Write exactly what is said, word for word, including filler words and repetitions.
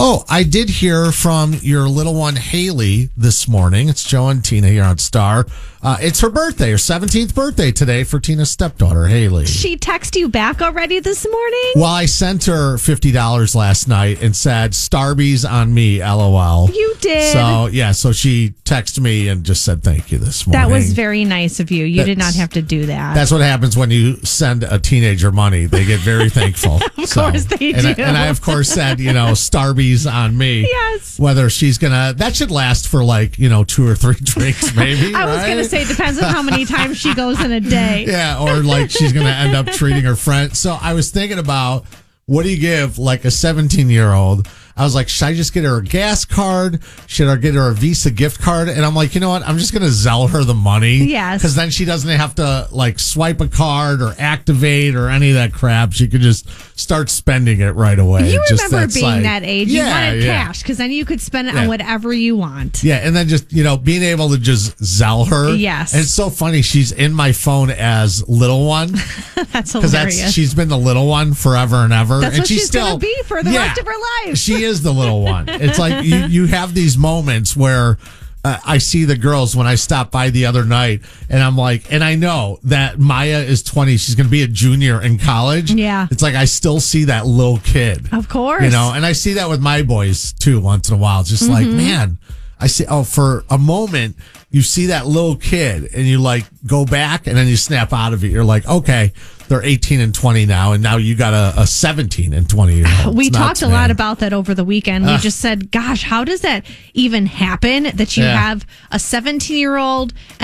Oh, I did hear from your little one, Haley, this morning. It's Joe and Tina here on Star. Uh, it's her birthday, her seventeenth birthday today for Tina's stepdaughter, Haley. She texted you back already this morning? Well, I sent her fifty dollars last night and said, Starbies on me, LOL. You did. So, yeah, so she texted me and just said thank you this morning. That was very nice of you. You That's, did not have to do that. That's what happens when you send a teenager money. They get very thankful. Of so, course they and do. I, and I, of course, said, you know, Starbies on me. Yes. Whether she's going to, that should last for like, you know, two or three drinks maybe. I was right? going to say, depends on how many times she goes in a day. Yeah, or like she's going to end up treating her friend. So I was thinking about, what do you give like a seventeen-year-old? I was like, should I just get her a gas card? Should I get her a Visa gift card? And I'm like, you know what? I'm just going to Zelle her the money. Yes. Because then she doesn't have to like swipe a card or activate or any of that crap. She could just start spending it right away. You just, remember being like, that age. Yeah, you wanted yeah. cash because then you could spend it Yeah. on whatever you want. Yeah, and then just, you know, being able to just Zelle her. Yes. And it's so funny. She's in my phone as little one. That's Because hilarious. that's she's been the little one forever and ever. That's and what she's she's still going to be for the yeah, rest of her life. She is the little one. It's like you, you have these moments where uh, I see the girls when I stopped by the other night, and I'm like, and I know that Maya is twenty. She's going to be a junior in college. Yeah. It's like I still see that little kid. Of course. You know, and I see that with my boys too once in a while. It's just Mm-hmm. like, man, I see, oh, for a moment, you see that little kid and you like go back and then you snap out of it. You're like, okay, they're eighteen and twenty now. And now you got a, a seventeen and twenty year old. We It's talked nuts, a lot man. about that over the weekend. We Ugh. just said, gosh, how does that even happen that you Yeah. have a seventeen year old